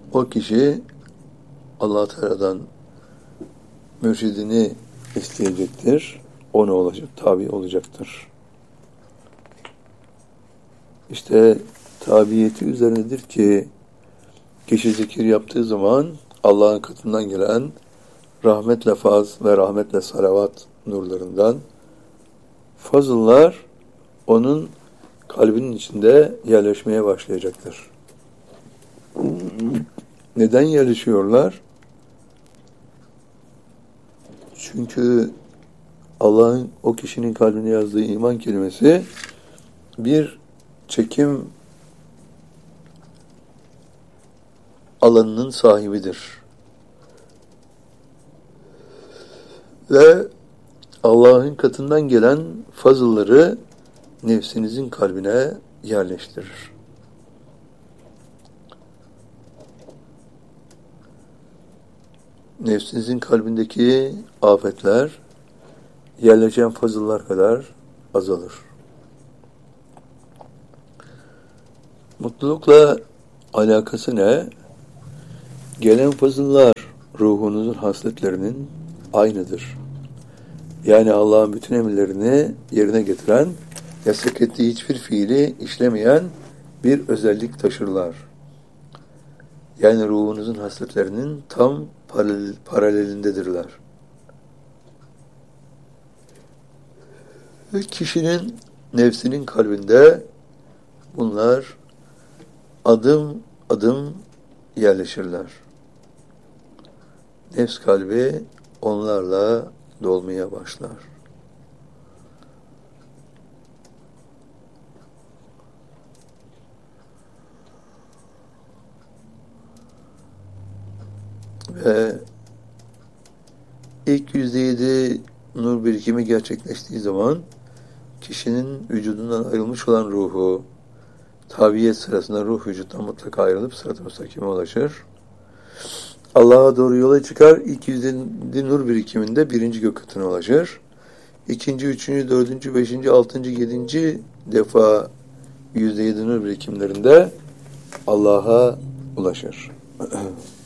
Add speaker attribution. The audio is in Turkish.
Speaker 1: O kişi Allah Teala'dan mürşidini isteyecektir. O ne olacak? Tabi olacaktır. İşte tabiyeti üzerinedir ki kişi zikir yaptığı zaman Allah'ın katından gelen rahmetle faz ve rahmetle salavat nurlarından fazıllar onun kalbinin içinde yerleşmeye başlayacaktır. Neden yerleşiyorlar? Çünkü Allah'ın o kişinin kalbine yazdığı iman kelimesi bir çekim alanının sahibidir. Ve Allah'ın katından gelen fazılları nefsinizin kalbine yerleştirir. Nefsinizin kalbindeki afetler yerleşen fazıllar kadar azalır. Mutlulukla alakası ne? Gelen fazıllar ruhunuzun hasletlerinin aynıdır. Yani Allah'ın bütün emirlerini yerine getiren, yasak ettiği hiçbir fiili işlemeyen bir özellik taşırlar. Yani ruhunuzun hasletlerinin tam paralelindedirler. Ve kişinin nefsinin kalbinde bunlar adım adım yerleşirler. Nefs kalbi onlarla dolmaya başlar. Ve ilk %7 nur birikimi gerçekleştiği zaman kişinin vücudundan ayrılmış olan ruhu tabiyet sırasında ruh vücuttan mutlaka ayrılıp sırat-ı müstakime ulaşır. Allah'a doğru yola çıkar. İlk %7 nur birikiminde birinci gök katına ulaşır. İkinci, üçüncü, dördüncü, beşinci, altıncı, yedinci defa %7 nur birikimlerinde Allah'a ulaşır.